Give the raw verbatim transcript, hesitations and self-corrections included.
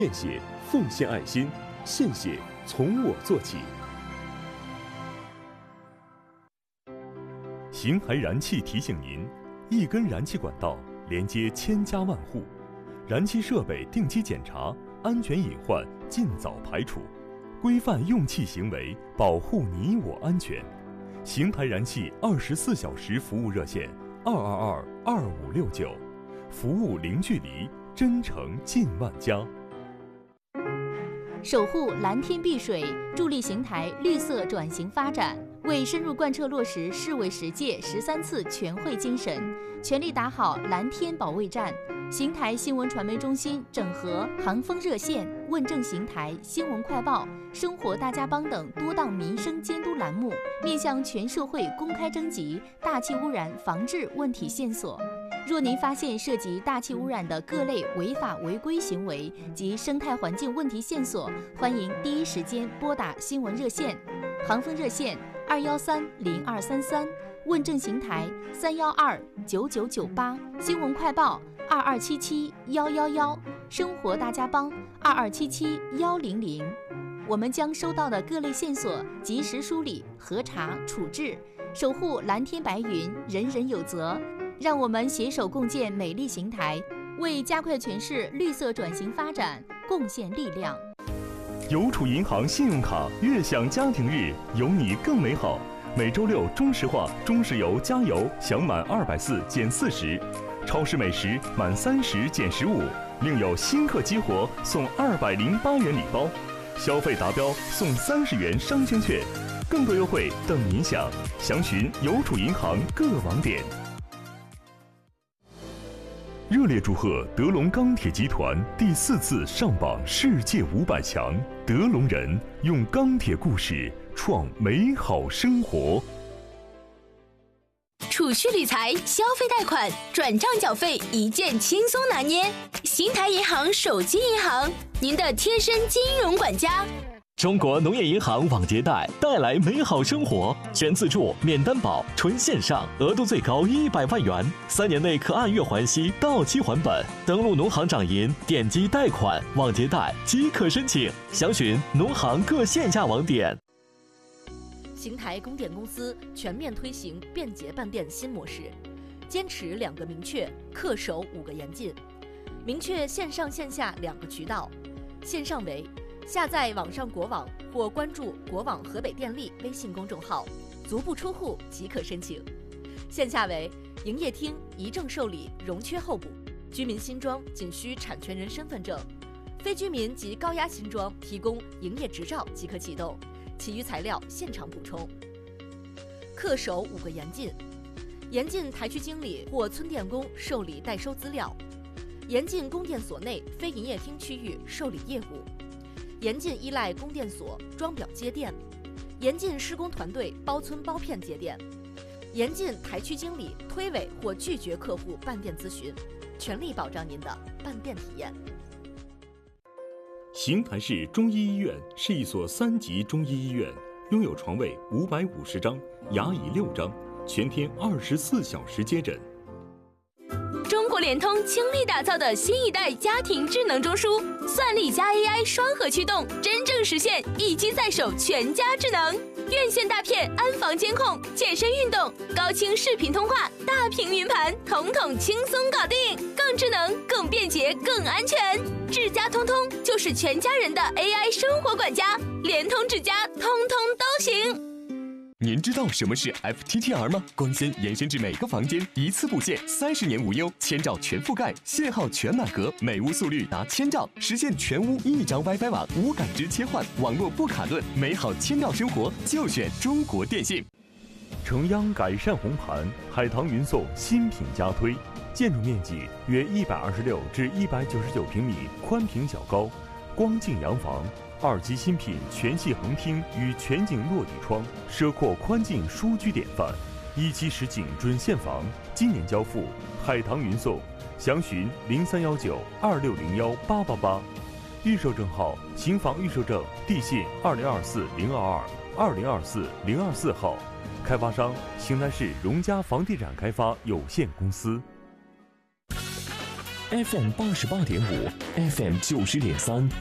献血，奉献爱心，献血从我做起。邢台燃气提醒您：一根燃气管道连接千家万户，燃气设备定期检查，安全隐患尽早排除，规范用气行为，保护你我安全。邢台燃气二十四小时服务热线：二二二二五六九，服务零距离，真诚近万家。 守护蓝天碧水，助力邢台绿色转型发展，为深入贯彻落实市委十届十三次全会精神，全力打好蓝天保卫战。邢台新闻传媒中心整合航风热线、问政邢台、新闻快报、生活大家帮等多档民生监督栏目，面向全社会公开征集大气污染防治问题线索。若您发现涉及大气污染的各类违法违规行为及生态环境问题线索，欢迎第一时间拨打新闻热线，航风热线二幺三零二三三，问政邢台三幺二九九九八，新闻快报二二七七幺幺幺，生活大家帮二二七七幺零零。我们将收到的各类线索及时梳理、核查、处置，守护蓝天白云，人人有责。让我们携手共建美丽邢台，为加快全市绿色转型发展贡献力量。 邮储银行信用卡悦享家庭日，有你更美好。每周六中石化、中石油加油享满二百四减四十，超市美食满三十减十五，另有新客激活送二百零八元礼包，消费达标送三十元商圈券，更多优惠等您享。详询邮储银行各网点。热烈祝贺德龙钢铁集团第四次上榜世界五百强，德龙人用钢铁故事创美好生活。 储蓄理财、消费贷款、转账缴费一键轻松拿捏。邢台银行手机银行，您的贴身金融管家。 中国农业银行网结贷带来美好生活，全自助、免担保、纯线上，额度最高一百万元，三年内可按月还息，到期还本。登录农行掌银，点击贷款、网结贷即可申请。详询农行各线下网点。 邢台供电公司全面推行便捷办电新模式，坚持两个明确，恪守五个严禁。明确线上线下两个渠道，线上为下载网上国网或关注国网河北电力微信公众号，足不出户即可申请。线下为营业厅一证受理容缺候补，居民新装仅需产权人身份证，非居民及高压新装提供营业执照即可启动，其余材料现场补充。恪守五个严禁：严禁台区经理或村电工受理代收资料，严禁供电所内非营业厅区域受理业务，严禁依赖供电所装表接电，严禁施工团队包村包片接电，严禁台区经理推诿或拒绝客户办电咨询，全力保障您的办电体验。 邢台市中医医院是一所三级中医医院，拥有床位五百五十张，牙椅六张，全天二十四小时接诊。 中国联通倾力打造的新一代家庭智能中枢，算力加 A I 双核驱动，真正实现一机在手全家智能。院线大片安防监控、健身运动、高清视频通话、大屏云盘，统统轻松搞定，更智能、更便捷、更安全。智家通通就是全家人的 A I 生活管家，联通智家通通都行。 您知道什么是 F T T R 吗？光纤延伸至每个房间，一次布线，三十年无忧，千兆全覆盖，信号全满格，每屋速率达千兆，实现全屋一张 WiFi 网，无感知切换，网络不卡顿，美好千兆生活就选中国电信。 城央改善红盘，海棠云颂新品加推，建筑面积约一百二十六至一百九十九平米，宽平小高，光净洋房。二级新品全系横厅与全景落地窗，奢阔宽进舒居典范。一期实景准现房，今年交付，海棠云颂。详询零三幺九二六零幺八八八。预售证号：秦房预售证，地信二零二四零二二二零二四零二四号。开发商：邢台市荣家房地产开发有限公司。 F M 八十八点五，F M 九十点三，